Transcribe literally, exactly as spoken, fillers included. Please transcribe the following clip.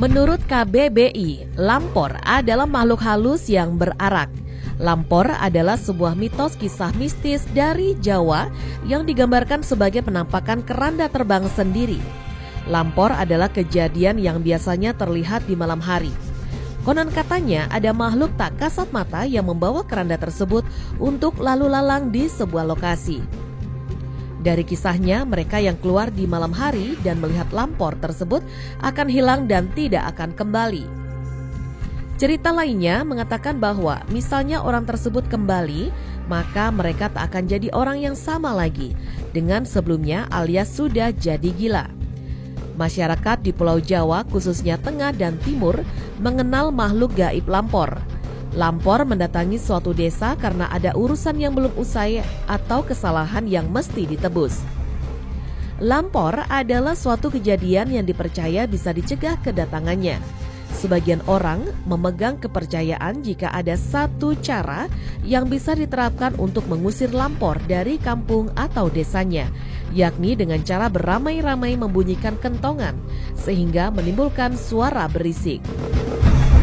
Menurut K B B I, lampor adalah makhluk halus yang berarak. Lampor adalah sebuah mitos kisah mistis dari Jawa yang digambarkan sebagai penampakan keranda terbang sendiri. Lampor adalah kejadian yang biasanya terlihat di malam hari. Konon katanya ada makhluk tak kasat mata yang membawa keranda tersebut untuk lalu lalang di sebuah lokasi. Dari kisahnya, mereka yang keluar di malam hari dan melihat lampor tersebut akan hilang dan tidak akan kembali. Cerita lainnya mengatakan bahwa misalnya orang tersebut kembali, maka mereka tak akan jadi orang yang sama lagi dengan sebelumnya alias sudah jadi gila. Masyarakat di Pulau Jawa, khususnya Tengah dan Timur, mengenal makhluk gaib lampor. Lampor mendatangi suatu desa karena ada urusan yang belum usai atau kesalahan yang mesti ditebus. Lampor adalah suatu kejadian yang dipercaya bisa dicegah kedatangannya. Sebagian orang memegang kepercayaan jika ada satu cara yang bisa diterapkan untuk mengusir lampor dari kampung atau desanya, yakni dengan cara beramai-ramai membunyikan kentongan sehingga menimbulkan suara berisik.